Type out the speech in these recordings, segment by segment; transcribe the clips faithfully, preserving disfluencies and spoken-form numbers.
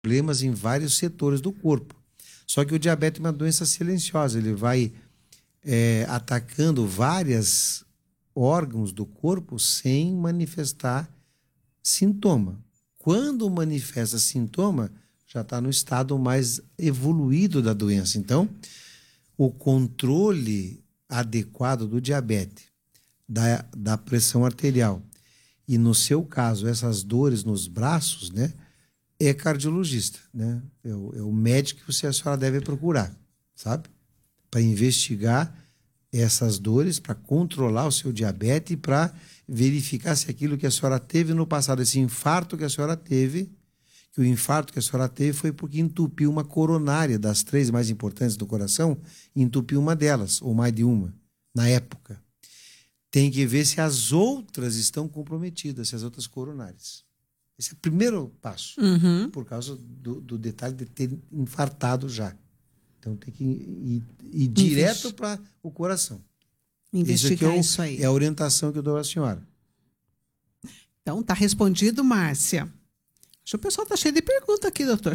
problemas em vários setores do corpo. Só que o diabetes é uma doença silenciosa, ele vai é, atacando vários órgãos do corpo sem manifestar sintoma. Quando manifesta sintoma, já está no estado mais evoluído da doença. Então, o controle adequado do diabetes, da, da pressão arterial, e no seu caso, essas dores nos braços, né, é cardiologista, né? É o, é o médico que você, a senhora deve procurar, sabe? Para investigar essas dores, para controlar o seu diabetes e para verificar se aquilo que a senhora teve no passado, esse infarto que a senhora teve, que o infarto que a senhora teve foi porque entupiu uma coronária das três mais importantes do coração, entupiu uma delas, ou mais de uma, na época. Tem que ver se as outras estão comprometidas, se as outras coronárias. Esse é o primeiro passo, uhum. por causa do, do detalhe de ter infartado já. Então tem que ir, ir direto para o coração. Investigar isso, é o, isso aí. É a orientação que eu dou à senhora. Então tá respondido, Márcia. Acho que o pessoal tá cheio de perguntas aqui, doutor.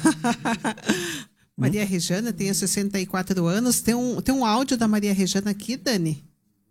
Maria Regiana tem sessenta e quatro anos. Tem um, tem um áudio da Maria Regiana aqui, Dani.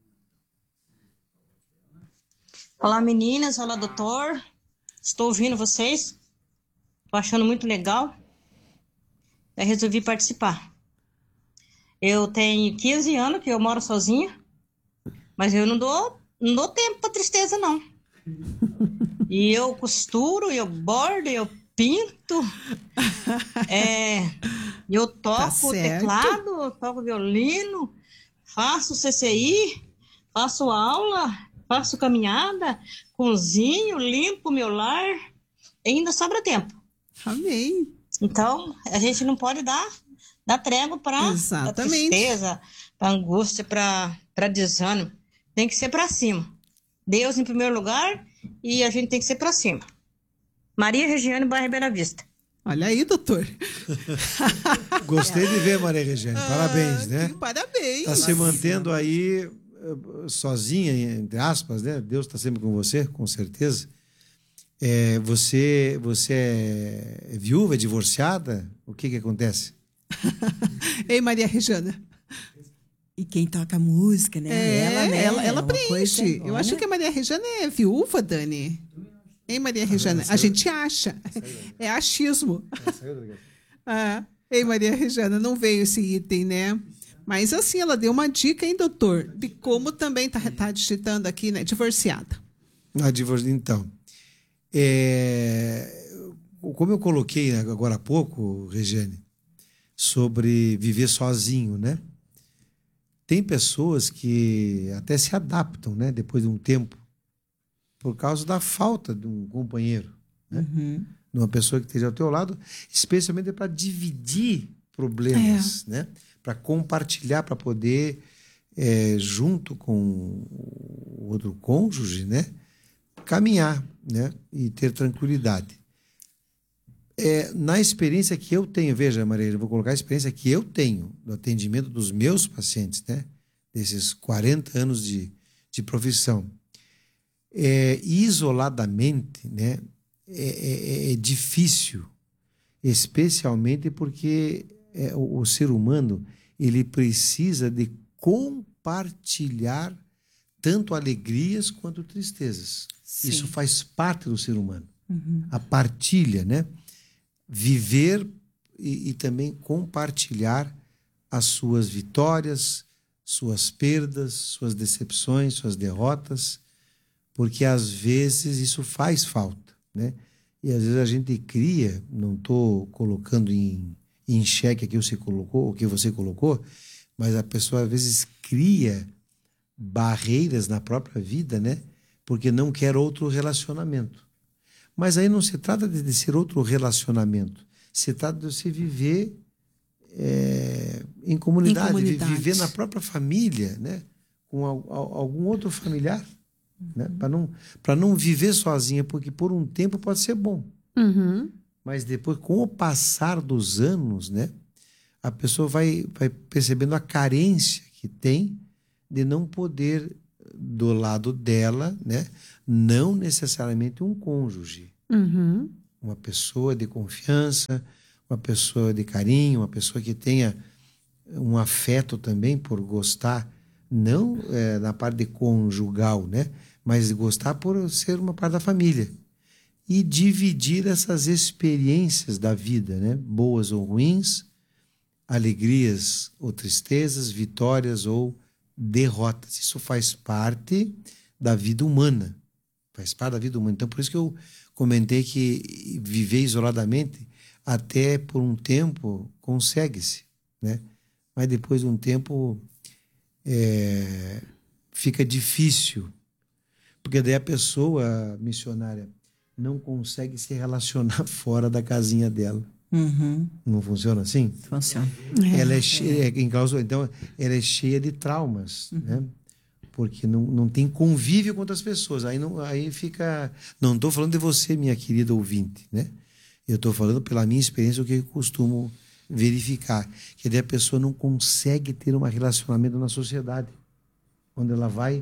Olá, meninas. Olá, doutor. Estou ouvindo vocês. Estou achando muito legal. Eu resolvi participar. Eu tenho quinze anos que eu moro sozinha, mas eu não dou, não dou tempo para tristeza, não. E eu costuro, eu bordo, eu pinto, é, eu toco Tá teclado, eu toco violino, faço C C I, faço aula, faço caminhada, cozinho, limpo meu lar, e ainda sobra tempo. Amém. Então, a gente não pode dar, dar trégua para a tristeza, para angústia, para desânimo. Tem que ser para cima. Deus em primeiro lugar e a gente tem que ser para cima. Maria Regiane, bairro Bela Vista. Olha aí, doutor. Gostei de ver, Maria Regiane. Parabéns, ah, né? Parabéns. Está se mantendo aí sozinha, entre aspas, né? Deus está sempre com você, com certeza. É, você, você é viúva, é divorciada? O que que acontece? Ei, Maria Regiana. E quem toca música, né? É, ela, né? ela, ela é preenche. Eu acho que a Maria Regiana é viúva, Dani. Ei, Maria Regiana. A gente acha. É achismo. Ah, ei, Maria Regiana, não veio esse item, né? Mas assim, ela deu uma dica, hein, doutor? De como também tá, tá digitando aqui, né? Divorciada. Ah, divor... Então, é... como eu coloquei agora há pouco, Regiane, sobre viver sozinho, né? Tem pessoas que até se adaptam, né, depois de um tempo, por causa da falta de um companheiro, né? Uhum. De uma pessoa que esteja ao teu lado, especialmente para dividir problemas, é. né? Para compartilhar, para poder, é, junto com o outro cônjuge, né, caminhar, né, e ter tranquilidade. É, na experiência que eu tenho, veja, Maria, eu vou colocar a experiência que eu tenho no atendimento dos meus pacientes, né, desses quarenta anos de, de profissão, é, isoladamente, né, é, é, é difícil, especialmente porque é, o, o ser humano ele precisa de compartilhar tanto alegrias quanto tristezas. Sim. Isso faz parte do ser humano. Uhum. A partilha, né? Viver e, e também compartilhar as suas vitórias, suas perdas, suas decepções, suas derrotas, porque às vezes isso faz falta, né? E às vezes a gente cria, não estou colocando em, em xeque aqui o que você colocou, o que você colocou, mas a pessoa às vezes cria barreiras na própria vida, né? Porque não quer outro relacionamento. Mas aí não se trata de ser outro relacionamento. Se trata de você viver é, em comunidade, em comunidade. Viver na própria família, né? Com algum outro familiar. Uhum. Né? Para não, para não viver sozinha, porque por um tempo pode ser bom. Uhum. Mas depois, com o passar dos anos, né? A pessoa vai, vai percebendo a carência que tem de não poder, do lado dela, né? Não necessariamente um cônjuge, uhum. uma pessoa de confiança, uma pessoa de carinho, uma pessoa que tenha um afeto também por gostar, não é, na parte de conjugal, né? Mas de gostar por ser uma parte da família. E dividir essas experiências da vida, né? Boas ou ruins, alegrias ou tristezas, vitórias ou derrotas. Isso faz parte da vida humana. Faz parte da vida humana. Então, por isso que eu comentei que viver isoladamente, até por um tempo, consegue-se, né? Mas depois de um tempo, é, fica difícil. Porque daí a pessoa missionária não consegue se relacionar fora da casinha dela. Uhum. Não funciona assim? Funciona. Ela é cheia, em causa, então, ela é cheia de traumas, uhum. né? Porque não, não tem convívio com outras pessoas. Aí, não, aí fica... Não estou falando de você, minha querida ouvinte, né? Eu estou falando pela minha experiência, o que eu costumo verificar. Que daí a pessoa não consegue ter um relacionamento na sociedade. Quando ela vai...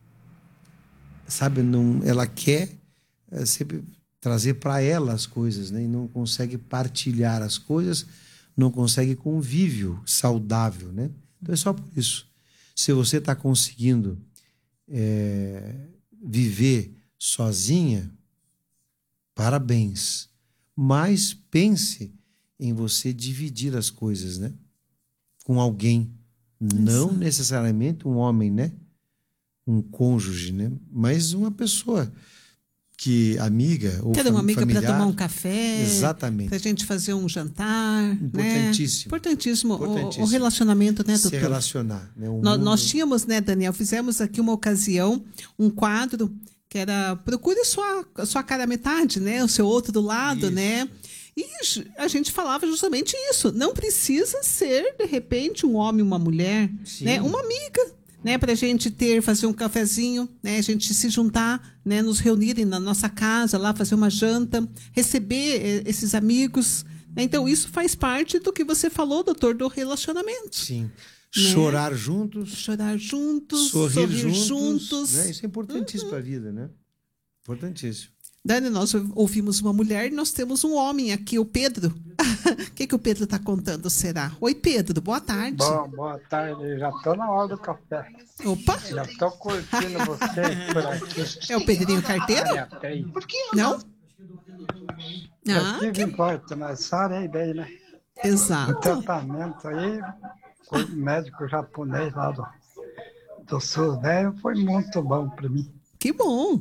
Sabe, não, ela quer é, sempre trazer para ela as coisas, né? E não consegue partilhar as coisas, não consegue convívio saudável, né? Então é só por isso. Se você está conseguindo é, viver sozinha, parabéns. Mas pense em você dividir as coisas, né? Com alguém. Não Exato. Necessariamente um homem, né? Um cônjuge, né? Mas uma pessoa que amiga ou Cada uma amiga familiar. para tomar um café. Exatamente. Para a gente fazer um jantar. Importantíssimo. Né? Importantíssimo. Importantíssimo. O, o relacionamento, né, doutor? Se relacionar. Né? Nós, mundo... nós tínhamos, né, Daniel? Fizemos aqui uma ocasião, um quadro que era procure sua, sua cara metade, né? O seu outro do lado, isso. né? E a gente falava justamente isso. Não precisa ser, de repente, um homem, uma mulher, Sim. né? Uma amiga. Né, para a gente ter, fazer um cafezinho, né, a gente se juntar, né, nos reunirem na nossa casa, lá fazer uma janta, receber esses amigos. Né? Então, isso faz parte do que você falou, doutor, do relacionamento. Sim. Né? Chorar juntos. Chorar juntos. Sorrir, sorrir juntos. juntos. Né? Isso é importantíssimo uhum. para a vida, né? Importantíssimo. Dani, nós ouvimos uma mulher e nós temos um homem aqui, o Pedro. O que, que o Pedro está contando, será? Oi, Pedro, boa tarde. Bom, boa tarde, já estou na hora do café. Opa! Já estou curtindo você por aqui. É o Pedrinho Carteiro? Por que não? Não? Ah, que, que importa, mas essa área aí bem, né? Exato. O tratamento aí, com o médico japonês lá do, do sul, né? Foi muito bom para mim. Que bom!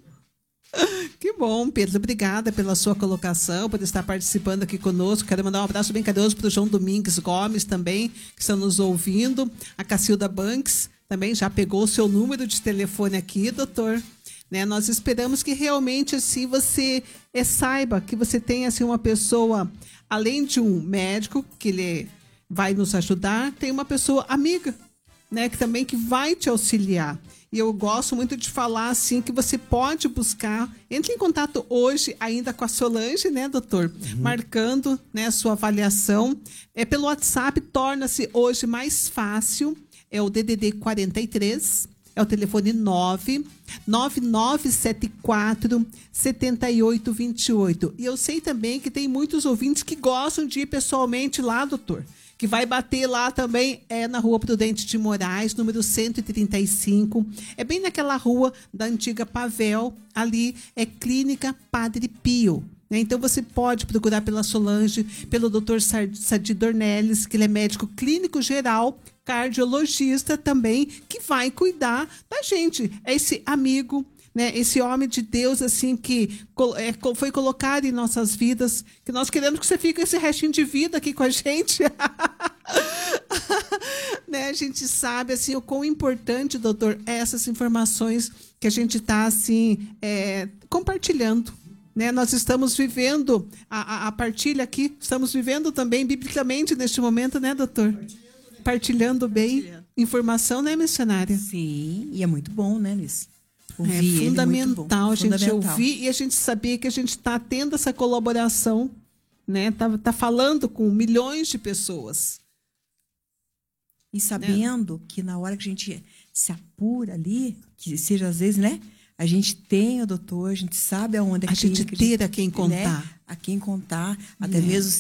Que bom, Pedro. Obrigada pela sua colocação, por estar participando aqui conosco. Quero mandar um abraço bem carinhoso para o João Domingues Gomes também, que estão nos ouvindo. A Cacilda Banks também já pegou o seu número de telefone aqui, doutor. Né, nós esperamos que realmente assim você é, saiba que você tem assim, uma pessoa, além de um médico, que ele vai nos ajudar, tem uma pessoa amiga, né, que também que vai te auxiliar. E eu gosto muito de falar assim que você pode buscar, entre em contato hoje ainda com a Solange, né, doutor? Uhum. Marcando, né, a sua avaliação. É pelo WhatsApp, torna-se hoje mais fácil. É o D D D quarenta e três, é o telefone nove nove nove sete quatro sete oito dois oito. E eu sei também que tem muitos ouvintes que gostam de ir pessoalmente lá, doutor. Que vai bater lá também é na Rua Prudente de Moraes, número cento e trinta e cinco. É bem naquela rua da antiga Pavel, ali é Clínica Padre Pio. Né? Então você pode procurar pela Solange, pelo doutor Sadi Dornelles, que ele é médico clínico geral, cardiologista também, que vai cuidar da gente. É esse amigo, né, esse homem de Deus assim que é, foi colocado em nossas vidas, que nós queremos que você fique esse restinho de vida aqui com a gente. Né, a gente sabe assim, o quão importante, doutor, é essas informações que a gente está assim, é, compartilhando. Né? Nós estamos vivendo a, a, a partilha aqui, estamos vivendo também biblicamente neste momento, né, doutor? Partilhando, Partilhando bem Partilhando. Informação, né, missionária? Sim, e é muito bom, né, Liz? Ouvir é fundamental a gente ouvir e a gente saber que a gente está tendo essa colaboração, né? Tá, tá falando com milhões de pessoas. E sabendo, né, que na hora que a gente se apura ali, que seja às vezes, né? a gente tem o doutor, a gente sabe aonde é A que gente clínica, ter a quem contar. né, a quem contar, até É. mesmo